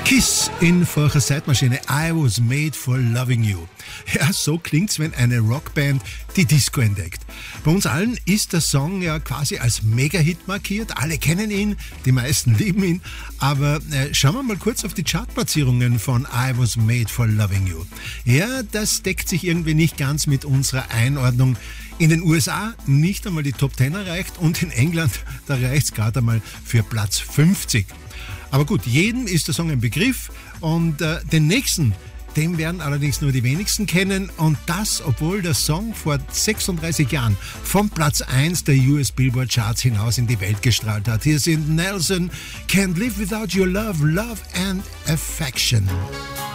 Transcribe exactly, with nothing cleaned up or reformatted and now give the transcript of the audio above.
Kiss in Forcher Zeitmaschine. I was made for loving you. Ja, so klingt's, wenn eine Rockband die Disco entdeckt. Bei uns allen ist der Song ja quasi als Mega-Hit markiert. Alle kennen ihn, die meisten lieben ihn. Aber äh, schauen wir mal kurz auf die Chartplatzierungen von I was made for loving you. Ja, das deckt sich irgendwie nicht ganz mit unserer Einordnung. In den U S A nicht einmal die Top zehn erreicht und in England, da reicht's gerade einmal für Platz fünfzig. Aber gut, jedem ist der Song ein Begriff und äh, den nächsten, den werden allerdings nur die wenigsten kennen und das, obwohl der Song vor sechsunddreißig Jahren vom Platz eins der U S Billboard Charts hinaus in die Welt gestrahlt hat. Hier sind Nelson, Can't Live Without Your Love, Love and Affection.